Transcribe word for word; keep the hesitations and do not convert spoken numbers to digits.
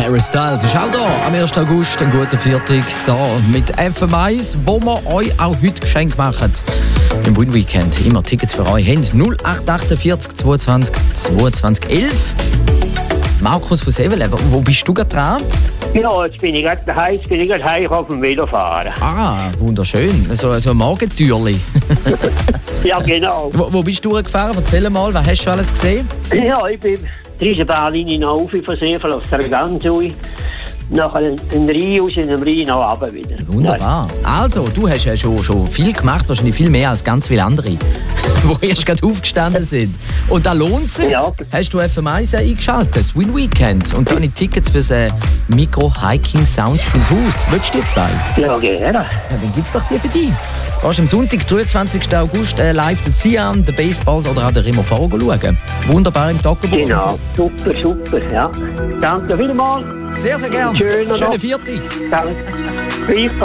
Harry Styles ist auch da am ersten August, ein guter Viertag, da mit F M eins, wo wir euch auch heute Geschenk machen. Im Win Weekend immer Tickets für euch. Habt null acht achtundvierzig zweiundzwanzig zweiundzwanzig elf. Markus von Seveleben, wo bist du gerade dran? Ja, jetzt bin ich gerade daheim, jetzt bin ich gerade heim auf dem Velo fahren. Ah, wunderschön. So, so ein Morgentürli. Ja, genau. Wo, wo bist du gefahren? Erzähl mal, was hast du alles gesehen? Ja, ich bin die Eisenbahnlinie hinauf von Sevel auf der Ganzui. Nachher den Rhein aus, in den Rhein noch runter wieder. Wunderbar. Also, du hast ja schon, schon viel gemacht, wahrscheinlich viel mehr als ganz viele andere, die erst gerade aufgestanden sind. Und da lohnt sich. Ja. Hast du F M eins eingeschaltet, das Win Weekend. Und dann Tickets für das äh, Micro-Hiking Sounds im Haus. Willst du die zwei? Ja, gerne. Ja, dann gibt's doch die für dich. Du kannst am Sonntag, dreiundzwanzigsten August, äh, live den Sian, den Baseballs oder auch den Remo Faro schauen. Wunderbar im Toggenburg. Genau, super, super. Ja. Danke vielmals. Sehr, sehr gern. Schöner Schöne Tag. Viertag. Danke.